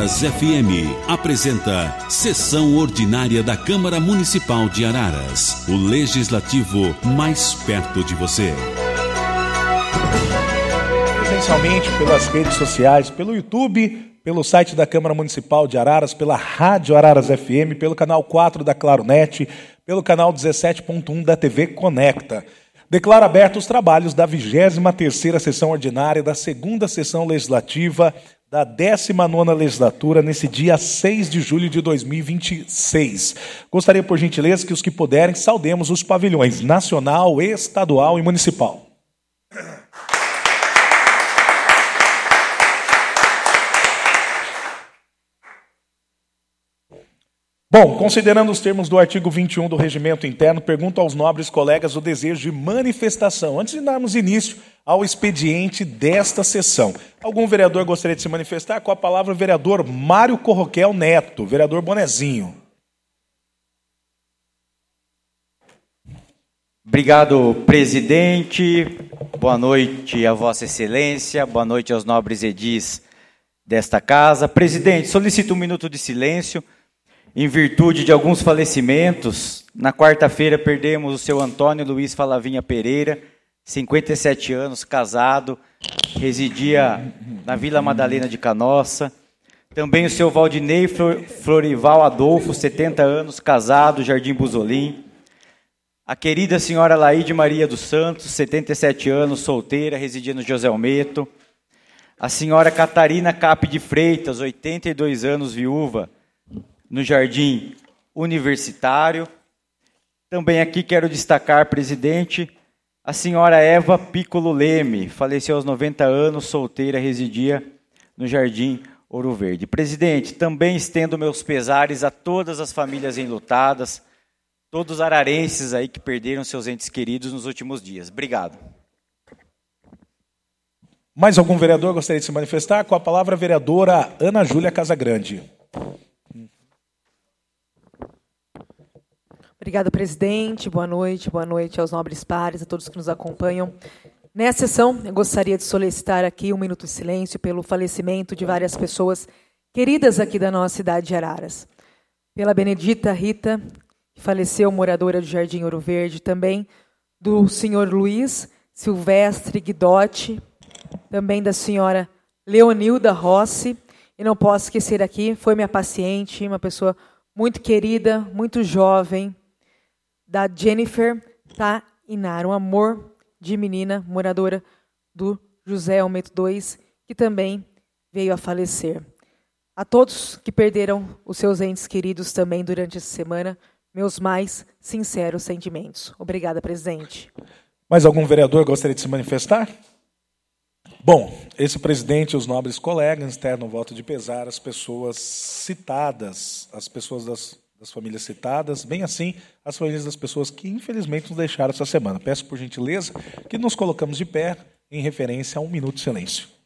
Araras FM apresenta Sessão Ordinária da Câmara Municipal de Araras, o legislativo mais perto de você. Presencialmente pelas redes sociais, pelo YouTube, pelo site da Câmara Municipal de Araras, pela Rádio Araras FM, pelo canal 4 da Claronet, pelo canal 17.1 da TV Conecta. Declaro abertos os trabalhos da 23ª Sessão Ordinária da 2ª Sessão Legislativa da 19ª Legislatura, nesse dia 6 de julho de 2026. Gostaria, por gentileza, que os que puderem, saudemos os pavilhões nacional, estadual e municipal. Bom, considerando os termos do artigo 21 do Regimento Interno, pergunto aos nobres colegas o desejo de manifestação, antes de darmos início ao expediente desta sessão. Algum vereador gostaria de se manifestar? Com a palavra, o vereador Mário Corroquel Neto, vereador Bonezinho. Obrigado, presidente. Boa noite a Vossa Excelência, boa noite aos nobres edis desta casa. Presidente, solicito um minuto de silêncio. Em virtude de alguns falecimentos, na quarta-feira perdemos o seu Antônio Luiz Falavinha Pereira, 57 anos, casado, residia na Vila Madalena de Canossa. Também o seu Valdinei Florival Adolfo, 70 anos, casado, Jardim Busolim. A querida senhora Laide Maria dos Santos, 77 anos, solteira, residia no José Almeto. A senhora Catarina Cap de Freitas, 82 anos, viúva, no Jardim Universitário. Também aqui quero destacar, presidente, a senhora Eva Piccolo Leme, faleceu aos 90 anos, solteira, residia no Jardim Ouro Verde. Presidente, também estendo meus pesares a todas as famílias enlutadas, todos os ararenses aí que perderam seus entes queridos nos últimos dias. Obrigado. Mais algum vereador gostaria de se manifestar? Com a palavra, a vereadora Ana Júlia Casagrande. Obrigada, presidente. Boa noite aos nobres pares, a todos que nos acompanham. Nessa sessão, eu gostaria de solicitar aqui um minuto de silêncio pelo falecimento de várias pessoas queridas aqui da nossa cidade de Araras. Pela Benedita Rita, que faleceu, moradora do Jardim Ouro Verde, também do senhor Luiz Silvestre Guidotti, também da senhora Leonilda Rossi, e não posso esquecer aqui, foi minha paciente, uma pessoa muito querida, muito jovem, da Jennifer Tainar, um amor de menina, moradora do José Almeto II, que também veio a falecer. A todos que perderam os seus entes queridos também durante essa semana, meus mais sinceros sentimentos. Obrigada, presidente. Mais algum vereador gostaria de se manifestar? Bom, esse presidente e os nobres colegas externam voto de pesar às pessoas citadas, as pessoas das famílias citadas, bem assim as famílias das pessoas que infelizmente nos deixaram essa semana. Peço por gentileza que nos colocamos de pé em referência a um minuto de silêncio.